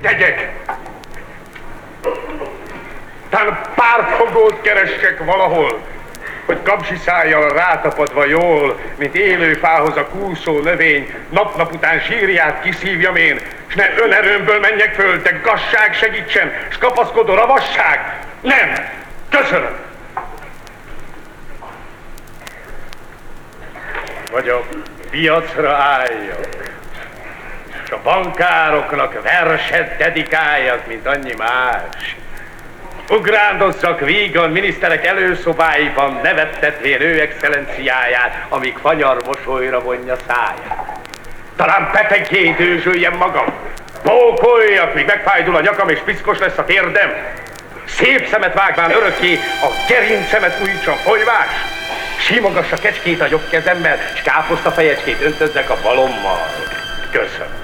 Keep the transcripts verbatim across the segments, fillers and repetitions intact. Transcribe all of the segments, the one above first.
tegyek? Tán pártfogót keressek valahol, hogy kapzsi szájjal rátapadva jól, mint élő fához a kúszó növény, nap-nap után sírját kiszívjam én, s ne önerőmből menjek föl, de gazság segítsen, s kapaszkodó ravasság. Nem! Köszönöm! Vagy a piacra álljak, s a bankároknak verset dedikáljak, mint annyi más. Ugrándozzak vígan miniszterek előszobáiban, nevettetvén ő excellenciáját, amíg fanyar mosolyra vonja száját. Talán petegét őzsöljem magam, pókoljak, míg megfájdul a nyakam és piszkos lesz a térdem. Szép szemet vágván örökké, a gerincemet újítsam folyvás. Simogassa kecskét a jobb kezemmel, s káposzta fejecskét öntözzek a balommal. Köszönöm.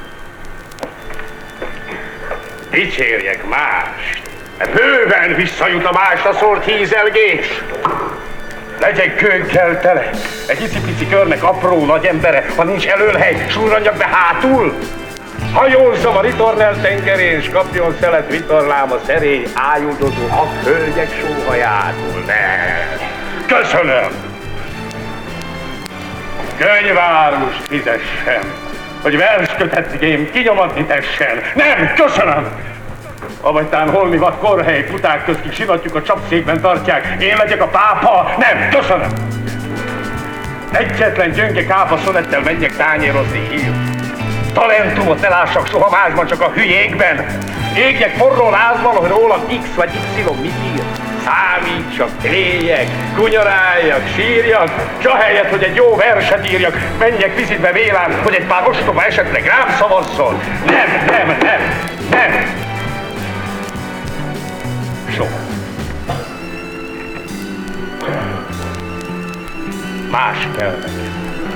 Dicsérjek mást. Bőven visszajut a másra szólt hízelgés. Legyek kőkkel tele, egy icipici körnek apró nagy embere, ha nincs elölhely, surranjak be hátul. Hajózzam a ritornel tengerén, s kapjon szelet vitorlám a szerény, ájuldozó aphölgyek sóhajátul. Ne! Köszönöm! Könyvárust fizessen, hogy verskötetgém kinyomatni tessen. Nem! Köszönöm! Avagy tán holmi vad korhely, puták közt, kik sinatjuk a csapszékben tartják, én legyek a pápa? Nem! Köszönöm! Egyetlen gyönge kápa szonettel menjek tányérozni hír. Talentumot ne lássak soha másban, csak a hülyékben. Égjek forró lázban, hogy rólam X vagy Y mit ír. Számítsak, éljek, kunyoráljak, sírjak, s ahelyett, hogy egy jó verset írjak, menjek vizitbe vélán, hogy egy pár ostoba esetleg rám szavazzon. Nem, nem, nem, nem! Soha. Más kell nekem.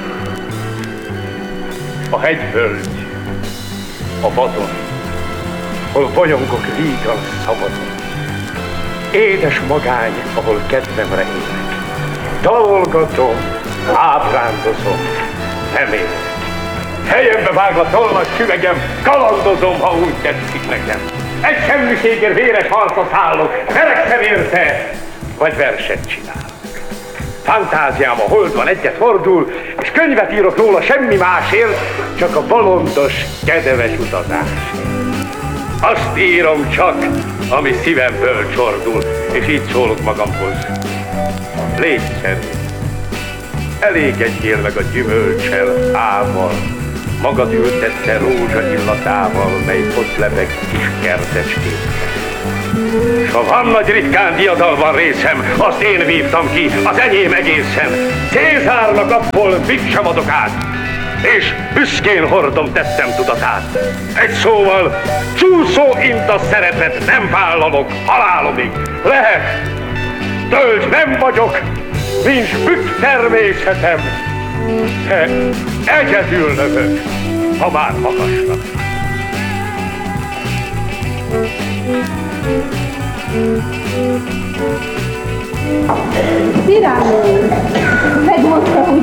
A hegyvölgy, a vadon, hol bolyongok vígan szabadon. Édes magány, ahol kedvemre élek. Dalolgatom, ábrándozom, nem élek. Helyembe vágva tollas süvegem, kalandozom, ha úgy tetszik nekem. Egy semmiségért véres harcot szállok, verekszem érte, vagy verset csinálok. Fantáziám a holdban egyet fordul, és könyvet írok róla semmi másért, csak a bolondos, kedves utazásért. Azt írom csak, ami szívemből csordul, és így szólok magamhoz. Légy szerint, elégedjél meg a gyümölcsel, ával, magad ültette rózsa illatával, mely ott lebeg kis kertecskét. S ha van nagy ritkán diadalban részem, azt én vívtam ki, az enyém egészen. Cézárnak abból mit sem adok át, és büszkén hordom tettem tudatát. Egy szóval, csúszó inta szerepet nem vállalok halálomig. Lehet, tölgy nem vagyok, nincs bütt természetem, de egyedül növök, ha már magasnak. Cyrano, megmondta, hogy